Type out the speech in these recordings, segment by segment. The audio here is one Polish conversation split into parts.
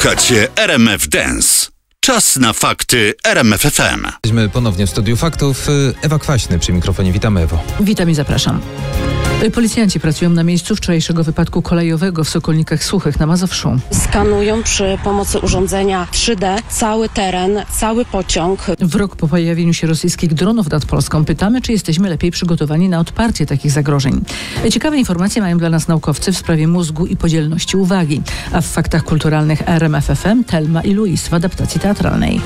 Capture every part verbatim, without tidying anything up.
Słuchacie R M F Dance. Czas na fakty R M F F M. Jesteśmy ponownie w studiu faktów. Ewa Kwaśny przy mikrofonie. Witamy, Ewo. Witam i zapraszam. Policjanci pracują na miejscu wczorajszego wypadku kolejowego w Sokolnikach Suchych na Mazowszu. Skanują przy pomocy urządzenia trzy D cały teren, cały pociąg. W rok po pojawieniu się rosyjskich dronów nad Polską pytamy, czy jesteśmy lepiej przygotowani na odparcie takich zagrożeń. Ciekawe informacje mają dla nas naukowcy w sprawie mózgu i podzielności uwagi. A w faktach kulturalnych R M F F M Thelma i Louise w adaptacji teatralnej.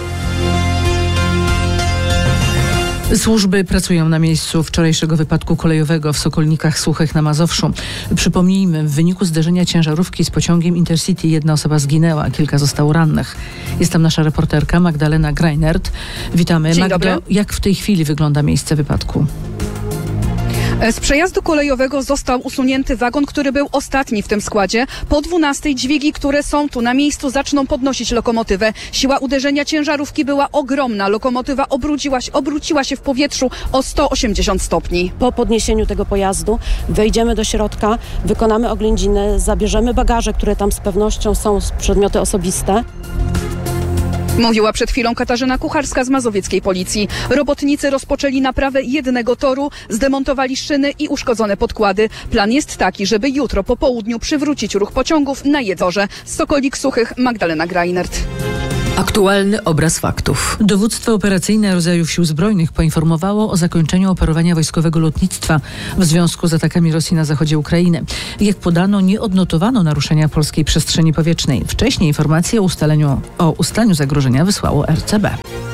Służby pracują na miejscu wczorajszego wypadku kolejowego w Sokolnikach Suchych na Mazowszu. Przypomnijmy, w wyniku zderzenia ciężarówki z pociągiem Intercity jedna osoba zginęła, a kilka zostało rannych. Jest tam nasza reporterka Magdalena Greinert. Witamy. Dzień Magdo, dobry. jak w tej chwili wygląda miejsce wypadku? Z przejazdu kolejowego został usunięty wagon, który był ostatni w tym składzie. Po dwunastej dźwigi, które są tu na miejscu, zaczną podnosić lokomotywę. Siła uderzenia ciężarówki była ogromna. Lokomotywa obróciła się, obróciła się w powietrzu o sto osiemdziesiąt stopni. Po podniesieniu tego pojazdu wejdziemy do środka, wykonamy oględziny, zabierzemy bagaże, które tam z pewnością są przedmioty osobiste. Mówiła przed chwilą Katarzyna Kucharska z mazowieckiej policji. Robotnicy rozpoczęli naprawę jednego toru, zdemontowali szyny i uszkodzone podkłady. Plan jest taki, żeby jutro po południu przywrócić ruch pociągów na Jedzorze. Z Sokolik Suchych, Magdalena Greinert. Aktualny obraz faktów. Dowództwo operacyjne rodzajów Sił Zbrojnych poinformowało o zakończeniu operowania wojskowego lotnictwa w związku z atakami Rosji na zachodzie Ukrainy. Jak podano, nie odnotowano naruszenia polskiej przestrzeni powietrznej. Wcześniej informacje o ustaleniu, o ustaleniu zagrożenia wysłało R C B.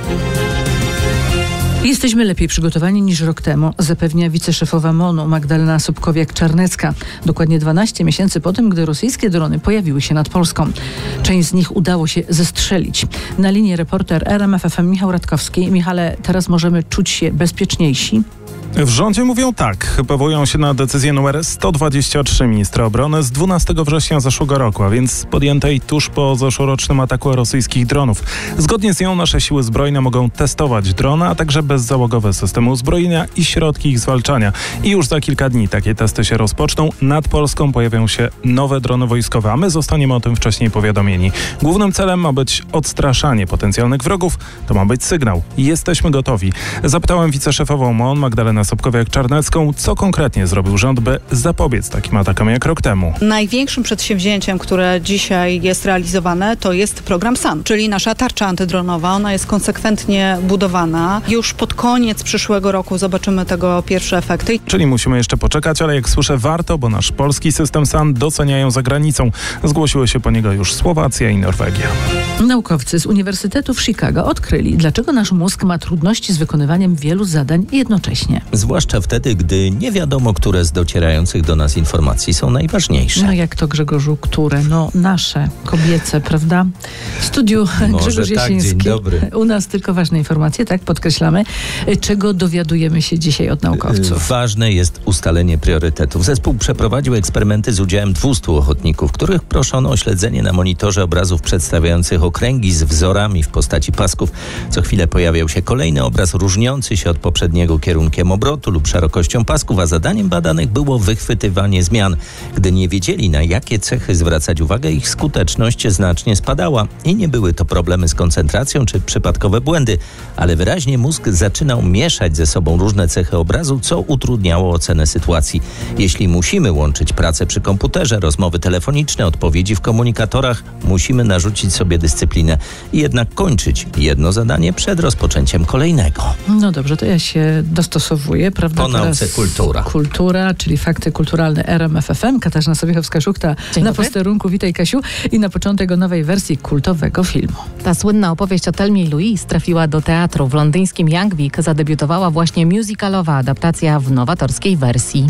Jesteśmy lepiej przygotowani niż rok temu, zapewnia wiceszefowa MON-u Magdalena Sobkowiak-Czarnecka. Dokładnie dwanaście miesięcy po tym, gdy rosyjskie drony pojawiły się nad Polską. Część z nich udało się zestrzelić. Na linii reporter R M F F M Michał Radkowski. Michale, teraz możemy czuć się bezpieczniejsi? W rządzie mówią tak. Powołują się na decyzję numer sto dwadzieścia trzy ministra obrony z dwunastego września zeszłego roku, a więc podjętej tuż po zeszłorocznym ataku rosyjskich dronów. Zgodnie z nią nasze siły zbrojne mogą testować drony, a także bezzałogowe systemy uzbrojenia i środki ich zwalczania. I już za kilka dni takie testy się rozpoczną. Nad Polską pojawią się nowe drony wojskowe, a my zostaniemy o tym wcześniej powiadomieni. Głównym celem ma być odstraszanie potencjalnych wrogów. To ma być sygnał. Jesteśmy gotowi. Zapytałem wiceszefową MON Magdalenę Sobkowiak-Czarnecką, co konkretnie zrobił rząd, by zapobiec takim atakom jak rok temu. Największym przedsięwzięciem, które dzisiaj jest realizowane, to jest program S A M, czyli nasza tarcza antydronowa. Ona jest konsekwentnie budowana. Już pod koniec przyszłego roku zobaczymy tego pierwsze efekty. Czyli musimy jeszcze poczekać, ale jak słyszę, warto, bo nasz polski system S A M doceniają za granicą. Zgłosiły się po niego już Słowacja i Norwegia. Naukowcy z Uniwersytetu w Chicago odkryli, dlaczego nasz mózg ma trudności z wykonywaniem wielu zadań jednocześnie. Zwłaszcza wtedy, gdy nie wiadomo, które z docierających do nas informacji są najważniejsze. No jak to, Grzegorzu, które? No nasze, kobiece, prawda? W studiu Może Grzegorz tak, Jasiński. dzień dobry. U nas tylko ważne informacje, tak podkreślamy. Czego dowiadujemy się dzisiaj od naukowców? Ważne jest ustalenie priorytetów. Zespół przeprowadził eksperymenty z udziałem dwustu ochotników, których proszono o śledzenie na monitorze obrazów przedstawiających okręgi z wzorami w postaci pasków. Co chwilę pojawiał się kolejny obraz różniący się od poprzedniego kierunkiem obrotu lub szerokością pasków, a zadaniem badanych było wychwytywanie zmian. Gdy nie wiedzieli, na jakie cechy zwracać uwagę, ich skuteczność znacznie spadała i nie były to problemy z koncentracją czy przypadkowe błędy, ale wyraźnie mózg zaczynał mieszać ze sobą różne cechy obrazu, co utrudniało ocenę sytuacji. Jeśli musimy łączyć pracę przy komputerze, rozmowy telefoniczne, odpowiedzi w komunikatorach, musimy narzucić sobie dyscyplinę i jednak kończyć jedno zadanie przed rozpoczęciem kolejnego. No dobrze, to ja się dostosowuję, prawda? Po nauce Teraz kultura. Kultura, czyli fakty kulturalne R M F F M. Katarzyna Sobiechowska-Szuchta na posterunku. Witaj, Kasiu. I na początek o nowej wersji kultowego filmu. Ta słynna opowieść o Thelmie i Louise trafiła do teatru. W londyńskim Young Vic zadebiutowała właśnie musicalowa adaptacja w nowatorskiej wersji.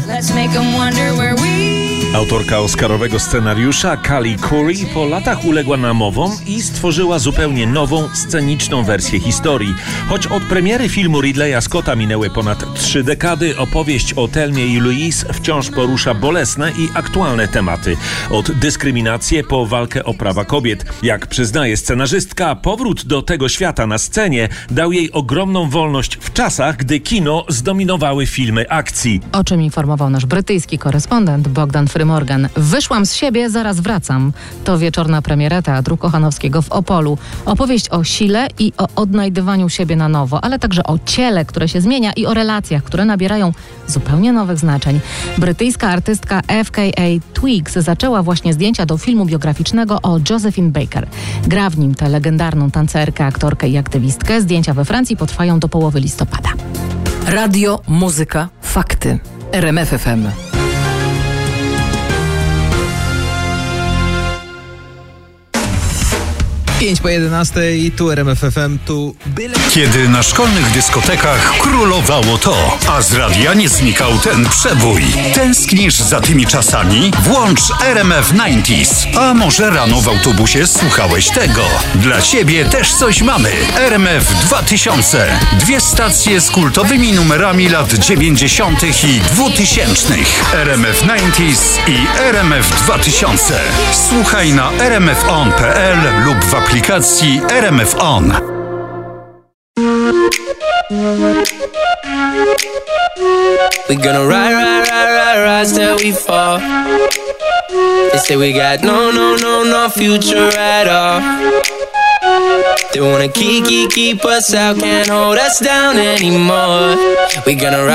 Autorka oscarowego scenariusza Callie Curry po latach uległa namowom i stworzyła zupełnie nową, sceniczną wersję historii. Choć od premiery filmu Ridleya Scotta minęły ponad trzy dekady, opowieść o Thelmie i Louise wciąż porusza bolesne i aktualne tematy. Od dyskryminacji po walkę o prawa kobiet. Jak przyznaje scenarzystka, powrót do tego świata na scenie dał jej ogromną wolność w czasach, gdy kino zdominowały filmy akcji. O czym informował nasz brytyjski korespondent Bogdan Fryman. Jeffrey Morgan. Wyszłam z siebie, zaraz wracam. To wieczorna premiera Teatru Kochanowskiego w Opolu. Opowieść o sile i o odnajdywaniu siebie na nowo, ale także o ciele, które się zmienia i o relacjach, które nabierają zupełnie nowych znaczeń. Brytyjska artystka F K A Twigs zaczęła właśnie zdjęcia do filmu biograficznego o Josephine Baker. Gra w nim tę legendarną tancerkę, aktorkę i aktywistkę. Zdjęcia we Francji potrwają do połowy listopada. Radio, muzyka, fakty. R M F F M. pięć po jedenastej, tu R M F F M, tu byle... Kiedy na szkolnych dyskotekach królowało to, a z radia nie znikał ten przebój. Tęsknisz za tymi czasami? Włącz R M F dziewięćdziesiąt. A może rano w autobusie słuchałeś tego? Dla ciebie też coś mamy. R M F dwa tysiące. Dwie stacje z kultowymi numerami lat dziewięćdziesiątych i dwutysięcznych. R M F dziewięćdziesiąt i R M F dwa tysiące. Słuchaj na r m f on kropka p l lub w aplikacji R M F On. We gonna ride, ride, ride, ride, ride till we fall. They say we got no, no, no, no future at all. They wanna keep, keep, keep us out, can't hold us down anymore. We gonna ride.